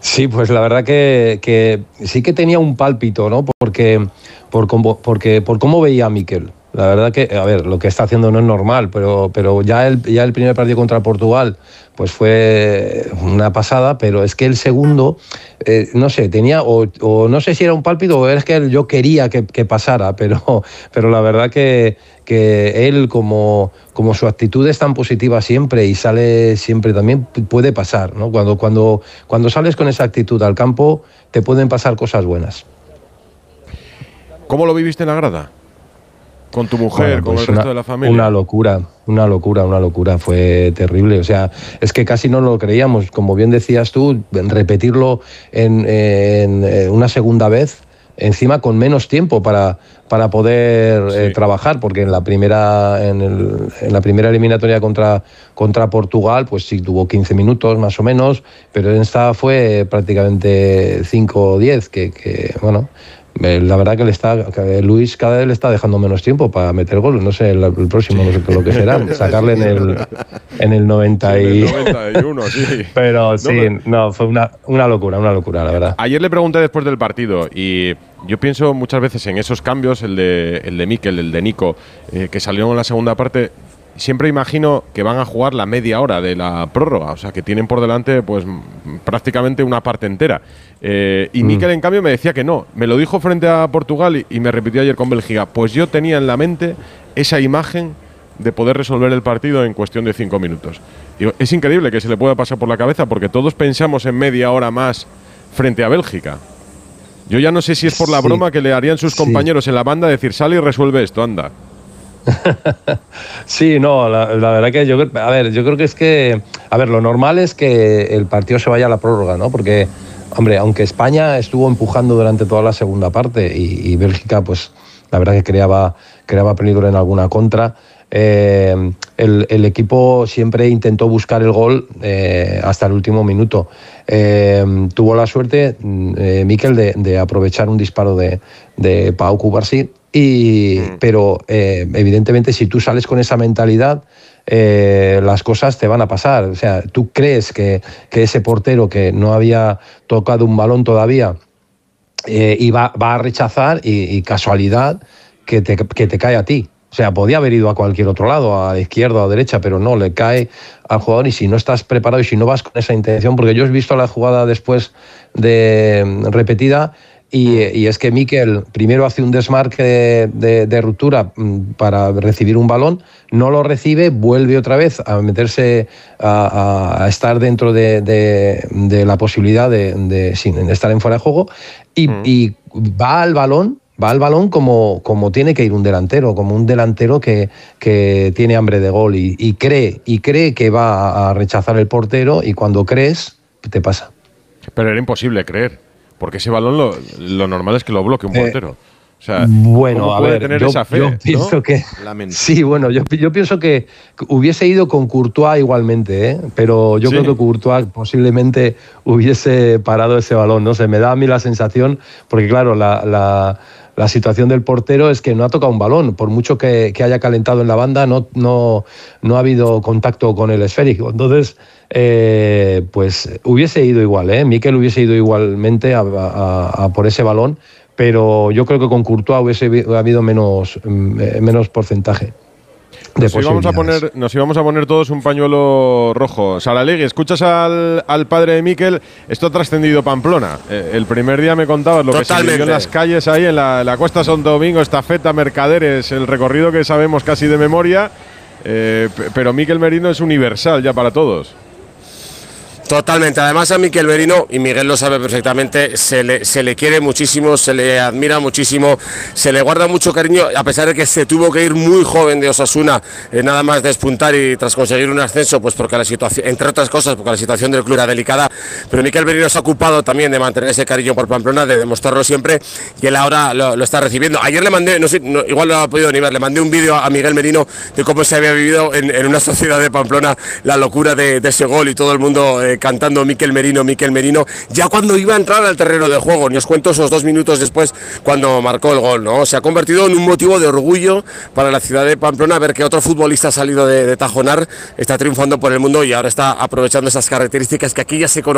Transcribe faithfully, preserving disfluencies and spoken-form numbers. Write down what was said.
Sí, pues la verdad que, que sí que tenía un pálpito, ¿no? Porque por, cómo- porque, por cómo veía a Mikel. La verdad que, a ver, lo que está haciendo no es normal, pero, pero ya, el, ya el primer partido contra Portugal pues fue una pasada, pero es que el segundo, eh, no sé, tenía, o, o no sé si era un pálpito o es que yo quería que, que pasara, pero, pero la verdad que, que él, como, como su actitud es tan positiva siempre y sale siempre, también puede pasar, ¿no? Cuando, cuando, cuando sales con esa actitud al campo, te pueden pasar cosas buenas. ¿Cómo lo viviste en la grada? Con tu mujer, Bueno, con pues el resto una, de la familia. una locura, una locura, una locura, fue terrible. O sea, es que casi no lo creíamos. Como bien decías tú, repetirlo en, en, en una segunda vez, encima con menos tiempo para, para poder Sí. eh, trabajar, porque en la primera, en, el, en la primera eliminatoria contra, contra Portugal, pues sí tuvo quince minutos más o menos, pero en esta fue prácticamente cinco o diez, que, que bueno. Eh, La verdad que le está que Luis cada vez le está dejando menos tiempo para meter gol. No sé, el, el próximo, no sé qué lo que será. Sacarle en el, en el noventa y... Sí, en el noventa y uno, sí. Pero sí, No, pero- no, fue una, una locura, una locura, la verdad. Ayer le pregunté después del partido y yo pienso muchas veces en esos cambios, el de, el de Mikel, el de Nico, eh, que salieron en la segunda parte. Siempre imagino que van a jugar la media hora de la prórroga, o sea, que tienen por delante pues m- prácticamente una parte entera. Eh, y Mm. Mikel, en cambio, me decía que no. Me lo dijo frente a Portugal y, y me repitió ayer con Bélgica. Pues yo tenía en la mente esa imagen de poder resolver el partido en cuestión de cinco minutos. Digo, es increíble que se le pueda pasar por la cabeza porque todos pensamos en media hora más frente a Bélgica. Yo ya no sé si es por la Sí, broma que le harían sus sí. compañeros en la banda decir, sale y resuelve esto, anda. Sí, no, la, la verdad que yo creo, a ver, yo creo que es que, a ver, lo normal es que el partido se vaya a la prórroga, ¿no? Porque, hombre, aunque España estuvo empujando durante toda la segunda parte y, y Bélgica, pues, la verdad que creaba, creaba peligro en alguna contra, eh, el, el equipo siempre intentó buscar el gol eh, hasta el último minuto. Eh, tuvo la suerte, eh, Mikel, de, de aprovechar un disparo de, de Pau Cubarsí. Y, Mm. pero eh, evidentemente si tú sales con esa mentalidad, eh, las cosas te van a pasar. O sea, tú crees que, que ese portero que no había tocado un balón todavía eh, y va, va a rechazar y, y casualidad que te, que te cae a ti. O sea, podía haber ido a cualquier otro lado, a la izquierda o a la derecha, pero no, le cae al jugador y si no estás preparado y si no vas con esa intención, porque yo he visto la jugada después de repetida y, y es que Mikel primero hace un desmarque de, de, de ruptura mm, para recibir un balón, no lo recibe, vuelve otra vez a meterse, a, a- a estar dentro de, de- de la posibilidad de, de- sin estar en fuera de juego y, Mm. y va al balón. Va al balón como, como tiene que ir un delantero, como un delantero que, que tiene hambre de gol y, y cree, y cree que va a rechazar el portero y cuando crees, te pasa. Pero era imposible creer, porque ese balón lo, lo normal es que lo bloquee un Eh, portero. O sea, Bueno, ¿cómo a puede ver, tener yo, esa fe? yo pienso ¿no? que... Lamento. Sí, bueno, yo, yo pienso que hubiese ido con Courtois igualmente, ¿eh? Pero yo Sí. creo que Courtois posiblemente hubiese parado ese balón, no sé, me da a mí la sensación, porque claro, la, la, la situación del portero es que no ha tocado un balón, por mucho que, que haya calentado en la banda, no, no, no ha habido contacto con el esférico. Entonces, eh, pues hubiese ido igual, ¿eh? Mikel hubiese ido igualmente a, a- a por ese balón, pero yo creo que con Courtois hubiese habi- habido menos, mm, menos porcentaje de Nos íbamos, a posibilidades. poner, nos íbamos a poner todos un pañuelo rojo. Saralegui, escuchas al, al padre de Mikel. Esto ha trascendido Pamplona. Eh, el primer día me contabas lo que se Totalmente. vivió en las calles ahí, en la, la Cuesta Santo Domingo, estafeta, Mercaderes, el recorrido que sabemos casi de memoria. Eh, p- pero Mikel Merino es universal ya para todos. Totalmente, además a Mikel Merino, y Miguel lo sabe perfectamente, se le, se le quiere muchísimo, se le admira muchísimo, se le guarda mucho cariño, a pesar de que se tuvo que ir muy joven de Osasuna, eh, nada más despuntar y tras conseguir un ascenso, pues porque la situación, entre otras cosas, porque la situación del club era delicada, pero Mikel Merino se ha ocupado también de mantener ese cariño por Pamplona, de demostrarlo siempre, y él ahora lo, lo está recibiendo. Ayer le mandé, no sé, no, igual no lo ha podido ni ver, le mandé un vídeo a Miguel Merino de cómo se había vivido en, en una sociedad de Pamplona la locura de, de ese gol y todo el mundo eh, cantando Mikel Merino, Mikel Merino, ya cuando iba a entrar al terreno de juego, ni os cuento esos dos minutos después cuando marcó el gol, ¿no? Se ha convertido en un motivo de orgullo para la ciudad de Pamplona ver que otro futbolista ha salido de, de Tajonar, está triunfando por el mundo y ahora está aprovechando esas características que aquí ya se conocen